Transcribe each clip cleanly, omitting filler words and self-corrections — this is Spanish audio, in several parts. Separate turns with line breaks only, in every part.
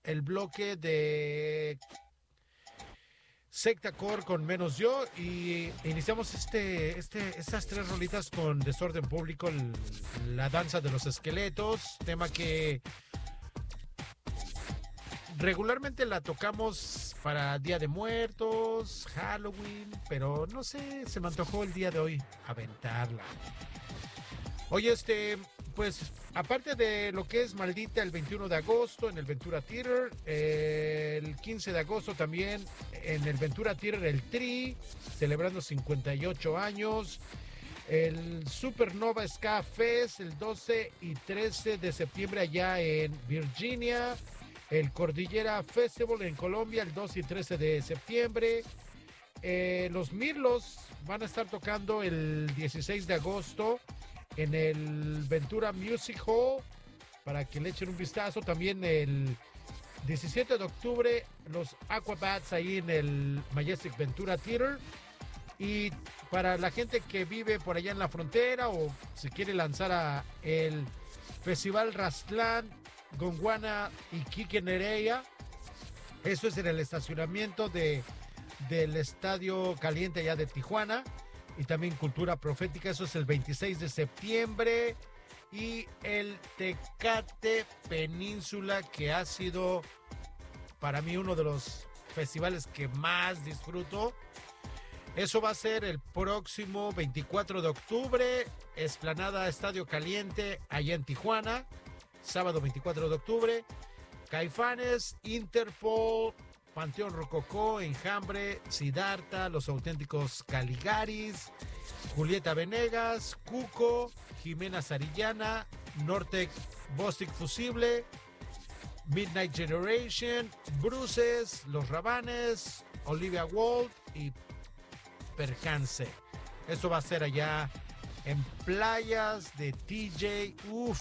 el bloque de Secta Core con Menos Yo y iniciamos estas tres rolitas con Desorden Público, la danza de los esqueletos, tema que regularmente la tocamos para Día de Muertos, Halloween, pero no sé, se me antojó el día de hoy aventarla. Oye, pues aparte de lo que es Maldita el 21 de agosto en el Ventura Theater, el 15 de agosto también en el Ventura Theater el Tri, celebrando 58 años, el Supernova Ska Fest el 12 y 13 de septiembre allá en Virginia, el Cordillera Festival en Colombia el 2 y 13 de septiembre, los Mirlos van a estar tocando el 16 de agosto en el Ventura Music Hall, para que le echen un vistazo. También el 17 de octubre, los Aquabats ahí en el Majestic Ventura Theater. Y para la gente que vive por allá en la frontera o se quiere lanzar a el Festival Rastlán, Gondwana y Quique Nereya, eso es en el estacionamiento del Estadio Caliente allá de Tijuana. Y también Cultura Profética, eso es el 26 de septiembre. Y el Tecate Península, que ha sido para mí uno de los festivales que más disfruto. Eso va a ser el próximo 24 de octubre, Explanada Estadio Caliente, allá en Tijuana. Sábado 24 de octubre. Caifanes, Interpol, Panteón Rococó, Enjambre, Siddhartha, Los Auténticos Caligaris, Julieta Venegas, Cuco, Jimena Sarillana, Nortec Bostic Fusible, Midnight Generation, Bruces, Los Rabanes, Olivia Wald y Percance. Esto va a ser allá en Playas de TJ.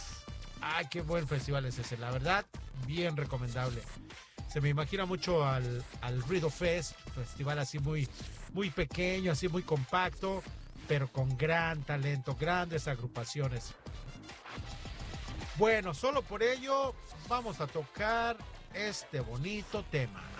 Ay, qué buen festival es ese, la verdad, bien recomendable. Se me imagina mucho al Rido Fest, festival así muy pequeño, así muy compacto, pero con gran talento, grandes agrupaciones. Bueno, solo por ello vamos a tocar este bonito tema.